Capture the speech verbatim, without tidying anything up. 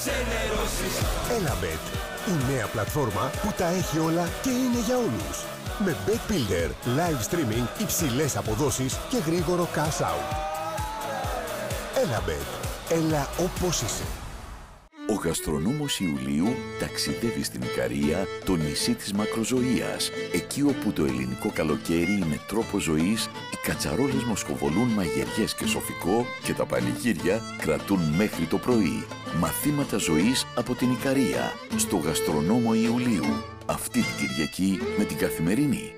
ξενερώσεις. Elabet, η νέα πλατφόρμα που τα έχει όλα και είναι για όλους. Με Bet Builder, live streaming, υψηλές αποδόσεις και γρήγορο cash out. Elabet, έλα όπως είσαι. Ο γαστρονόμος Ιουλίου ταξιδεύει στην Ικαρία, το νησί της μακροζωίας. Εκεί όπου το ελληνικό καλοκαίρι είναι τρόπος ζωής, οι κατσαρόλες μοσκοβολούν μαγειριές και σοφικό και τα πανηγύρια κρατούν μέχρι το πρωί. Μαθήματα ζωής από την Ικαρία, στο γαστρονόμο Ιουλίου. Αυτή την Κυριακή με την Καθημερινή.